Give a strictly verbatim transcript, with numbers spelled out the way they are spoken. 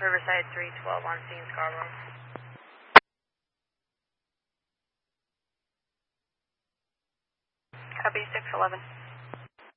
Riverside three twelve on scene, Scarborough. Copy six eleven.